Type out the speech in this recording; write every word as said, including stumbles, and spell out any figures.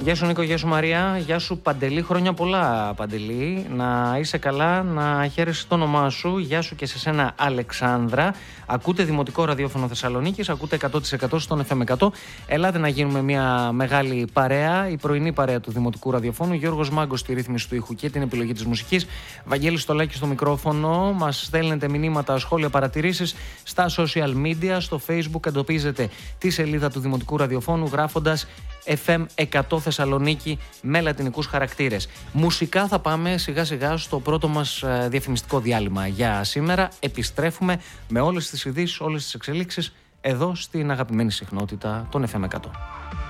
Γεια σου Νίκο, γεια σου Μαρία, γεια σου Παντελή, χρόνια πολλά Παντελή, να είσαι καλά, να χαίρεσαι το όνομά σου, γεια σου και σε σένα Αλεξάνδρα. Ακούτε Δημοτικό Ραδιόφωνο Θεσσαλονίκης, ακούτε εκατό τοις εκατό στον εφ εμ εκατό. Ελάτε να γίνουμε μια μεγάλη παρέα, η πρωινή παρέα του Δημοτικού Ραδιοφώνου. Γιώργος Μάγκος στη ρύθμιση του ήχου και την επιλογή της μουσικής. Βαγγέλης Στολάκης στο μικρόφωνο. Μας στέλνετε μηνύματα, σχόλια, παρατηρήσεις στα social media. Στο Facebook εντοπίζετε τη σελίδα του Δημοτικού Ραδιοφώνου γράφοντας εφ εμ εκατό Θεσσαλονίκη με λατινικούς χαρακτήρες. Μουσικά θα πάμε σιγά σιγά στο πρώτο μας διαφημιστικό διάλειμμα για σήμερα. Επιστρέφουμε με όλες τις ειδήσεις, όλες τις εξελίξεις εδώ στην αγαπημένη συχνότητα των εφ εμ εκατό.